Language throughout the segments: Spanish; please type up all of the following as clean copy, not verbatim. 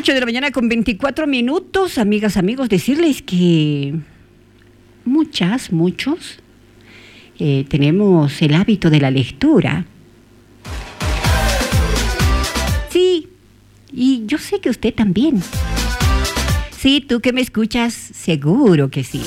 8 de la mañana con 24 minutos, amigas, amigos, decirles que muchos tenemos el hábito de la lectura. Sí, y yo sé que usted también. Sí, tú que me escuchas, seguro que sí.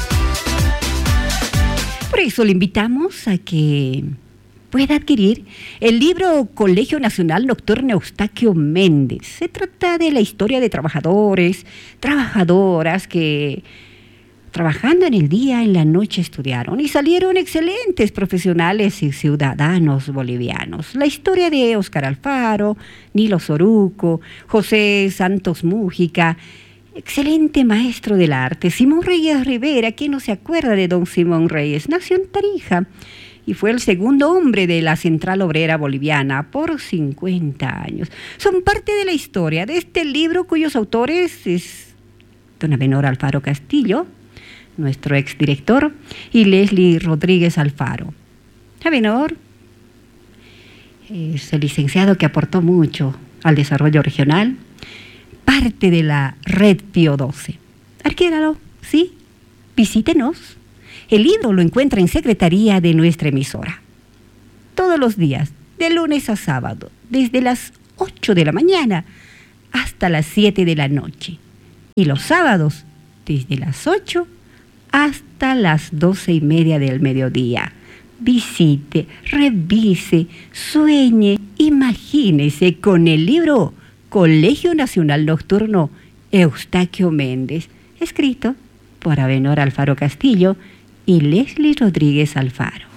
Por eso le invitamos a que pueda adquirir el libro Colegio Nacional Nocturno Eustaquio Méndez. Se trata de la historia de trabajadores, trabajadoras que trabajando en el día, en la noche estudiaron y salieron excelentes profesionales y ciudadanos bolivianos. La historia de Óscar Alfaro, Nilo Soruco, José Santos Mújica, excelente maestro del arte. Simón Reyes Rivera, ¿quién no se acuerda de don Simón Reyes? Nació en Tarija y fue el segundo hombre de la Central Obrera Boliviana por 50 años. Son parte de la historia de este libro cuyos autores es don Abenor Alfaro Castillo, nuestro exdirector, y Leslie Rodríguez Alfaro. Abenor es el licenciado que aportó mucho al desarrollo regional, parte de la Red Pío XII. Adquiéralo, ¿sí? Visítenos. El libro lo encuentra en secretaría de nuestra emisora. Todos los días, de lunes a sábado, desde las 8 de la mañana hasta las 7 de la noche. Y los sábados, desde las 8 hasta las 12:30 del mediodía. Visite, revise, sueñe, imagínese con el libro Colegio Nacional Nocturno Eustaquio Méndez, escrito por Abenor Alfaro Castillo y Leslie Rodríguez Alfaro.